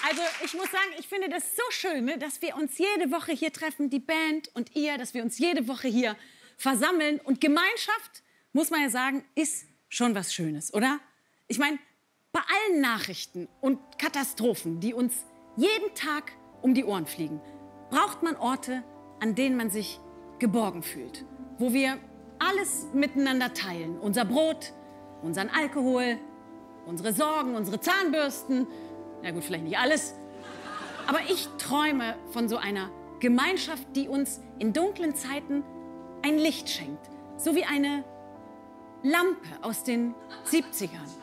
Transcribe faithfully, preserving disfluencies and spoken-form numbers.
Also ich muss sagen, ich finde das so schön, ne, dass wir uns jede Woche hier treffen, die Band und ihr, dass wir uns jede Woche hier versammeln. Und Gemeinschaft, muss man ja sagen, ist schon was Schönes, oder? Ich meine, bei allen Nachrichten und Katastrophen, die uns jeden Tag um die Ohren fliegen, braucht man Orte, an denen man sich geborgen fühlt. Wo wir alles miteinander teilen. Unser Brot, unseren Alkohol, unsere Sorgen, unsere Zahnbürsten. Na gut, vielleicht nicht alles. Aber ich träume von so einer Gemeinschaft, die uns in dunklen Zeiten ein Licht schenkt. So wie eine Lampe aus den siebzigern.